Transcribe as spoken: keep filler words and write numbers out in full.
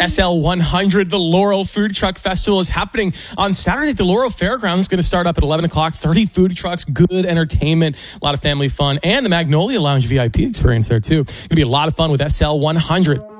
S L one hundred, the Laurel Food Truck Festival, is happening on Saturday at the Laurel Fairgrounds. It's going to start up at eleven o'clock. thirty food trucks, good entertainment, a lot of family fun, and the Magnolia Lounge V I P experience there too. It's going to be a lot of fun with S L one hundred.